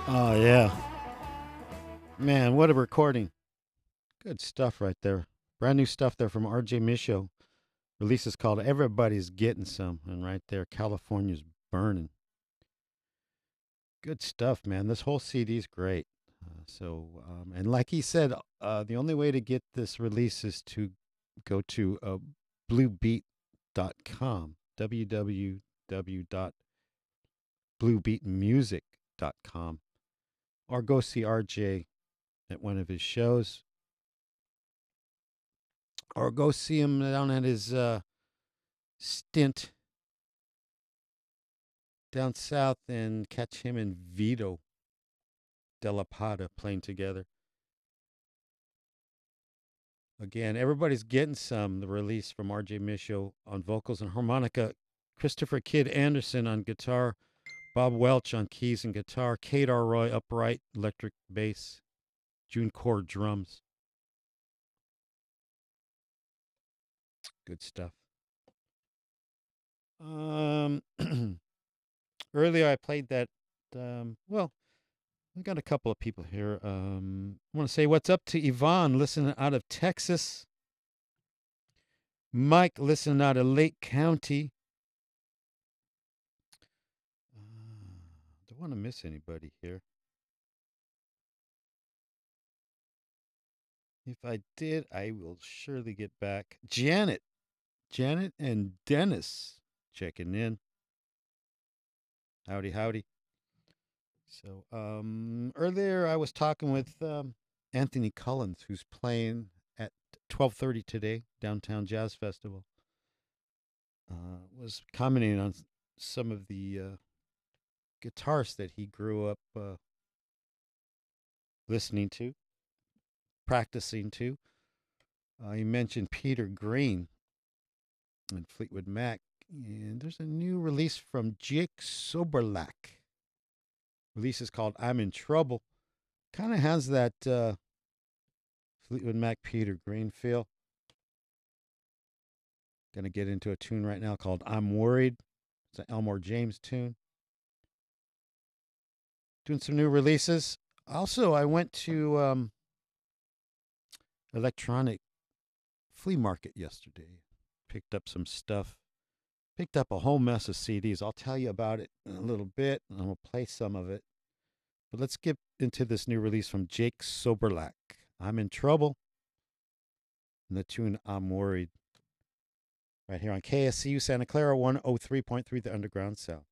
Oh, yeah. Man, what a recording. Good stuff right there. Brand new stuff there from RJ Misho. Release is called Everybody's Getting Some. And right there, California's Burning. Good stuff, man. This whole CD is great. And like he said, the only way to get this release is to go to bluebeat.com, www.bluebeatmusic.com, or go see RJ at one of his shows, or go see him down at his stint down south and catch him and Vito Della Pata playing together. Again, everybody's getting some. The release from RJ Misho on vocals and harmonica, Christopher Kidd Anderson on guitar, Bob Welch on keys and guitar, Kadar Roy upright electric bass, June Core drums. Good stuff. Um, Earlier I played that. Well, we got a couple of people here. I want to say what's up to Yvonne, listening out of Texas. Mike, listening out of Lake County. Don't want to miss anybody here. If I did, I will surely get back. Janet and Dennis checking in. Howdy, howdy. So, earlier I was talking with Anthony Collins, who's playing at 12:30 today, Downtown Jazz Festival. Was commenting on some of the guitarists that he grew up listening to, practicing to. He mentioned Peter Green and Fleetwood Mac, and there's a new release from Jake Soberlak. Release is called "I'm in Trouble." Kind of has that Fleetwood Mac Peter Green feel. Gonna get into a tune right now called "I'm Worried." It's an Elmore James tune. Doing some new releases. Also, I went to electronic flea market yesterday. Picked up some stuff. Picked up a whole mess of CDs. I'll tell you about it in a little bit, and I'm gonna play some of it. But let's get into this new release from Jake Soberlak. "I'm in Trouble," and the tune "I'm Worried." Right here on KSCU Santa Clara 103.3, the Underground South.